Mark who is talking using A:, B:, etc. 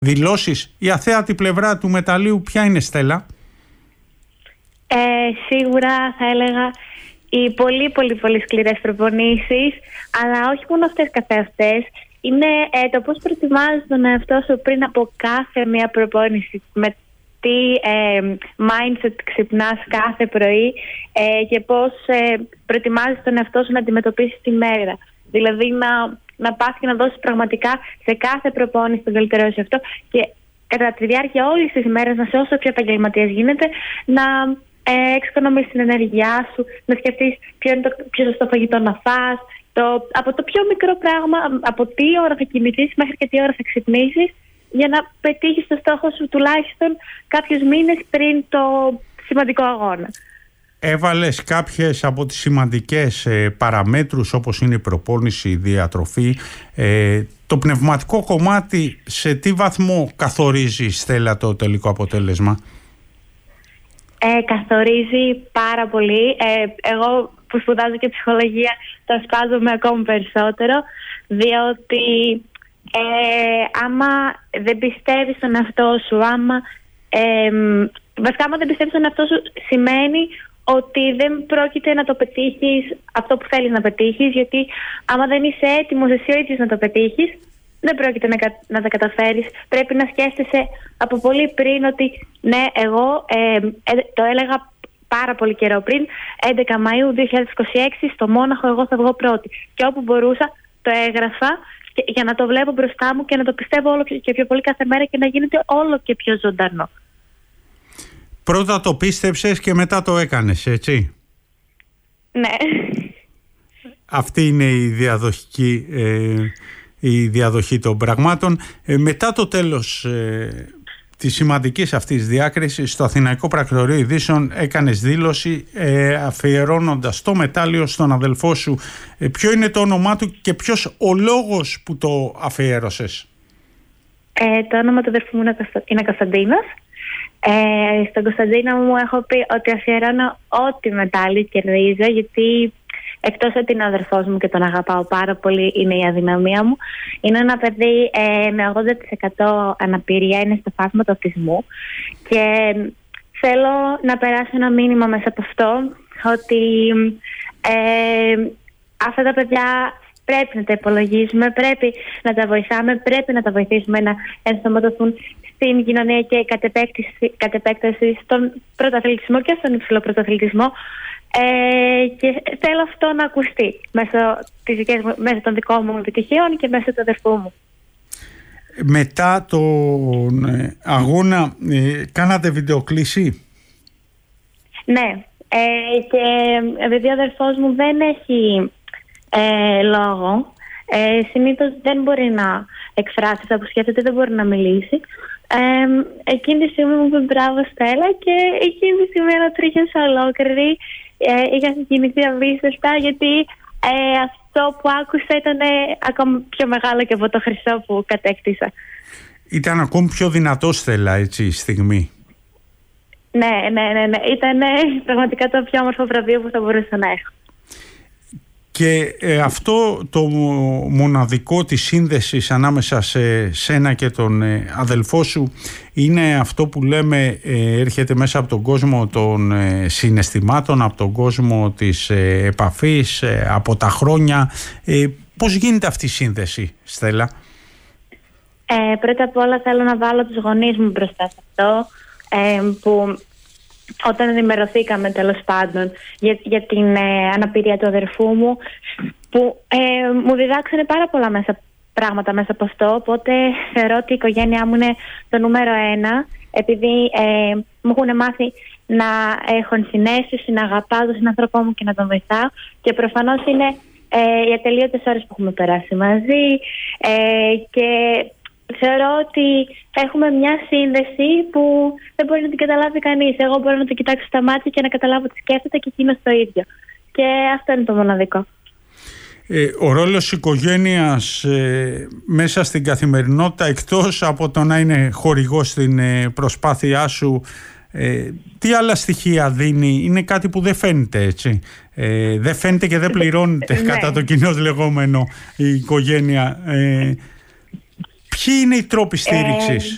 A: δηλώσεις. Η αθέατη πλευρά του μεταλλείου ποια είναι, Στέλλα?
B: Σίγουρα θα έλεγα οι πολύ σκληρές προπονήσεις, αλλά όχι μόνο αυτές καθεαυτές. Είναι το πώς προετοιμάζεις τον εαυτό σου πριν από κάθε μία προπόνηση, με τι mindset ξυπνάς κάθε πρωί και πώς προετοιμάζεις τον εαυτό σου να αντιμετωπίσεις τη μέρα. Δηλαδή να πας και να δώσεις πραγματικά σε κάθε προπόνηση τον καλύτερό σου αυτό και κατά τη διάρκεια όλης της ημέρας να είσαι όσο πιο επαγγελματίας γίνεται, να εξοικονομήσεις την ενέργειά σου, να σκεφτείς ποιο είναι το πιο σωστό φαγητό να φας, από το πιο μικρό πράγμα, από τι ώρα θα κοιμηθείς μέχρι και τι ώρα θα ξυπνήσεις, για να πετύχεις το στόχο σου τουλάχιστον κάποιους μήνες πριν το σημαντικό αγώνα.
A: Έβαλες κάποιες από τις σημαντικές παραμέτρους, όπως είναι η προπόνηση, η διατροφή. Το πνευματικό κομμάτι σε τι βαθμό καθορίζει, Στέλλα, το τελικό αποτέλεσμα?
B: Καθορίζει πάρα πολύ. Εγώ που σπουδάζω και ψυχολογία το ασπάζομαι ακόμη περισσότερο, διότι άμα δεν πιστεύεις στον εαυτό σου, βασικά άμα δεν πιστεύεις στον εαυτό σου, σημαίνει ότι δεν πρόκειται να το πετύχεις αυτό που θέλεις να πετύχεις, γιατί άμα δεν είσαι έτοιμος εσύ ο ίδιος να το πετύχεις, δεν πρόκειται να τα καταφέρεις. Πρέπει να σκέφτεσαι από πολύ πριν ότι ναι, εγώ το έλεγα πάρα πολύ καιρό πριν, 11 Μαΐου 2026 στο Μόναχο εγώ θα βγω πρώτη. Και όπου μπορούσα το έγραφα για να το βλέπω μπροστά μου και να το πιστεύω όλο και πιο πολύ κάθε μέρα και να γίνεται όλο και πιο ζωντανό.
A: Πρώτα το πίστεψες και μετά το έκανες, έτσι?
B: Ναι.
A: Αυτή είναι η διαδοχή των πραγμάτων. Μετά το τέλος της σημαντικής αυτής διάκρισης, στο Αθηναϊκό Πρακτορείο Ειδήσεων έκανες δήλωση αφιερώνοντας το μετάλλιο στον αδελφό σου. Ποιο είναι το όνομά του και ποιος ο λόγος που το αφιέρωσες?
B: Το όνομα του αδελφού μου είναι Κωνσταντίνος. Στον Κωνσταντίνο μου έχω πει ότι αφιερώνω ό,τι μετάλλιο κερδίζω, γιατί εκτός ότι είναι ο αδερφός μου και τον αγαπάω πάρα πολύ, είναι η αδυναμία μου. Είναι ένα παιδί με 80% αναπηρία, είναι στο φάσμα του αυτισμού και θέλω να περάσω ένα μήνυμα μέσα από αυτό, ότι αυτά τα παιδιά πρέπει να τα υπολογίζουμε, πρέπει να τα βοηθάμε, πρέπει να τα βοηθήσουμε να ενσωματωθούν στην κοινωνία και κατ' επέκταση στον πρωταθλητισμό και στον υψηλό πρωταθλητισμό. Και θέλω αυτό να ακουστεί μέσω των δικών μου επιτυχιών και μέσω του αδερφού μου.
A: Μετά τον αγώνα κάνατε βιντεοκλήση?
B: Ναι, και επειδή ο αδερφός μου δεν έχει λόγο, συνήθως δεν μπορεί να εκφράσει αυτά που σκέφτεται, δεν μπορεί να μιλήσει. Εκείνη τη στιγμή μου είπε μπράβο Στέλλα, και εκείνη τη στιγμή ανατρίχιασα ολόκληρη. Είχα συγκινηθεί απίστευτα, γιατί αυτό που άκουσα ήταν ακόμα πιο μεγάλο και από το χρυσό που κατέκτησα. Ήταν
A: ακόμη πιο δυνατό, Στέλλα, έτσι, η στιγμή?
B: Ναι. Ήταν πραγματικά το πιο όμορφο βραβείο που θα μπορούσα να έχω.
A: Και αυτό το μοναδικό της σύνδεσης ανάμεσα σε σένα και τον αδελφό σου είναι αυτό που λέμε έρχεται μέσα από τον κόσμο των συναισθημάτων, από τον κόσμο της επαφής, από τα χρόνια. Πώς γίνεται αυτή η σύνδεση, Στέλλα?
B: Πρώτα απ' όλα θέλω να βάλω τους γονείς μου μπροστά σε αυτό, που όταν ενημερωθήκαμε τέλος πάντων για την αναπηρία του αδερφού μου, που μου διδάξανε πάρα πολλά πράγματα μέσα από αυτό, οπότε θεωρώ ότι η οικογένειά μου είναι το νούμερο 1, επειδή μου έχουν μάθει να έχω συναίσθηση, να αγαπάω τον άνθρωπό μου και να τον βοηθάω, και προφανώς είναι οι ατελείωτες ώρες που έχουμε περάσει μαζί, και θεωρώ ότι έχουμε μια σύνδεση που δεν μπορεί να την καταλάβει κανείς. Εγώ μπορώ να το κοιτάξω στα μάτια και να καταλάβω τι σκέφτεται, και εκείνος το ίδιο. Και αυτό είναι το μοναδικό.
A: Ο ρόλος της οικογένειας μέσα στην καθημερινότητα, εκτός από το να είναι χορηγός στην προσπάθειά σου, τι άλλα στοιχεία δίνει? Είναι κάτι που δεν φαίνεται, έτσι. Δεν φαίνεται και δεν πληρώνεται κατά το κοινό λεγόμενο η οικογένεια. Ποιοι είναι οι τρόποι στήριξης?